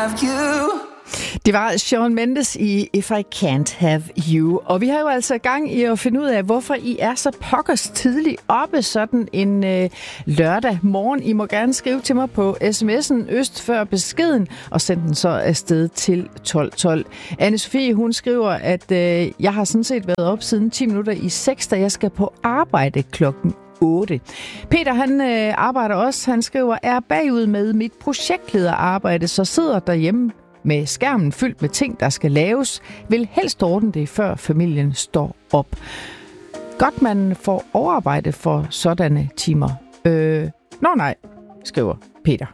have you. Det var Shawn Mendes i If I Can't Have You. Og vi har jo altså gang i at finde ud af, hvorfor I er så pokkers tidligt oppe sådan en lørdag morgen. I må gerne skrive til mig på sms'en øst før beskeden, og send den så afsted til 1212. Anne-Sophie, hun skriver, at jeg har sådan set været op siden 10 minutter i 6, da jeg skal på arbejde klokken 8. Peter, han arbejder også. Han skriver, er bagud med mit projektlederarbejde, så sidder derhjemme med skærmen fyldt med ting, der skal laves, vil helst ordne det, før familien står op. Godt, man får overarbejde for sådanne timer. Nej, skriver Peter.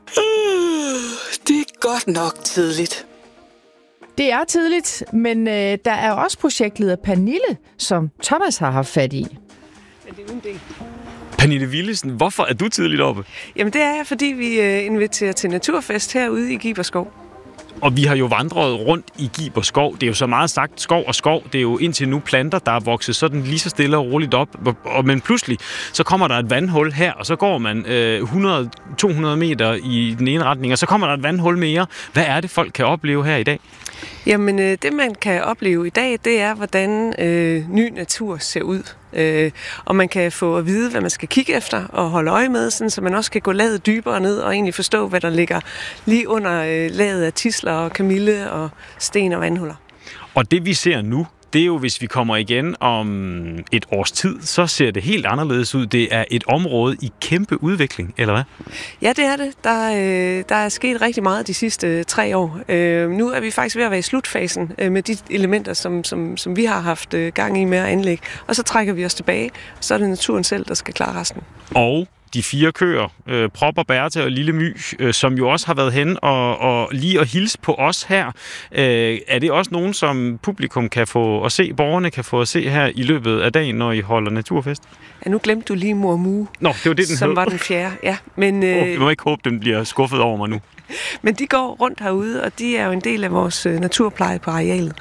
Det er godt nok tidligt. Det er tidligt, men der er også projektleder Pernille, som Thomas har haft fat i. Men det er en del. Pernille Willesen, hvorfor er du tidligt oppe? Jamen det er jeg, fordi vi inviterer til naturfest herude i Giberskov. Og vi har jo vandret rundt i Giber Skov. Det er jo så meget sagt skov og skov. Det er jo indtil nu planter, der er vokset sådan lige så stille og roligt op. Men pludselig, så kommer der et vandhul her, og så går man 100-200 meter i den ene retning, og så kommer der et vandhul mere. Hvad er det, folk kan opleve her i dag? Jamen, det man kan opleve i dag, det er, hvordan ny natur ser ud. Og man kan få at vide, hvad man skal kigge efter og holde øje med, sådan, så man også kan gå laget dybere ned og egentlig forstå, hvad der ligger lige under laget af tisler og kamille og sten og vandhuller. Og det vi ser nu, det er jo, hvis vi kommer igen om et års tid, så ser det helt anderledes ud. Det er et område i kæmpe udvikling, eller hvad? Ja, det er det. Der er sket rigtig meget de sidste 3 år. Nu er vi faktisk ved at være i slutfasen med de elementer, som vi har haft gang i med at anlægge. Og så trækker vi os tilbage. Så er det naturen selv, der skal klare resten. Og de 4 køer, Prop og Bertha og Lille My, som jo også har været hen og lige at hilse på os her. Er det også nogen, som publikum kan få at se, borgerne kan få at se her i løbet af dagen, når I holder naturfest? Ja, nu glemte du lige Mor Mu, Nå, det var det, den som hed. var den 4. Ja, men, jeg må ikke håbe, den bliver skuffet over mig nu. Men de går rundt herude, og de er jo en del af vores naturpleje på arealet.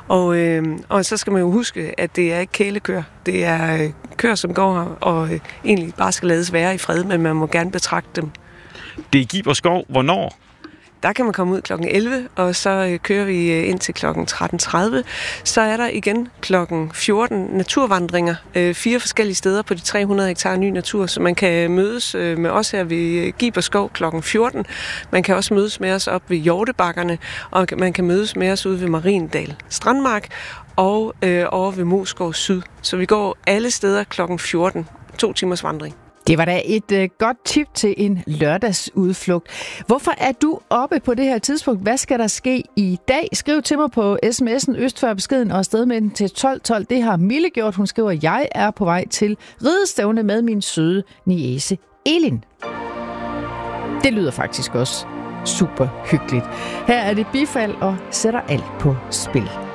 Og så skal man jo huske, at det er ikke kælekør. Det er køer, som går her og egentlig bare skal lades være i fred, men man må gerne betragte dem. Det er Giber Skov. Hvornår? Der kan man komme ud kl. 11, og så kører vi ind til kl. 13.30. Så er der igen kl. 14 naturvandringer. 4 forskellige steder på de 300 hektar ny natur, så man kan mødes med os her ved Giber Skov kl. 14. Man kan også mødes med os op ved Hjortebakkerne, og man kan mødes med os ude ved Mariendal Strandmark og over ved Moskov Syd. Så vi går alle steder kl. 14. 2 timers vandring. Det var da et godt tip til en lørdagsudflugt. Hvorfor er du oppe på det her tidspunkt? Hvad skal der ske i dag? Skriv til mig på sms'en øst før beskeden og afsted med den til 1212. Det har Mille gjort. Hun skriver, at jeg er på vej til ridestævne med min søde niece Elin. Det lyder faktisk også super hyggeligt. Her er det Bifald og sætter alt på spil.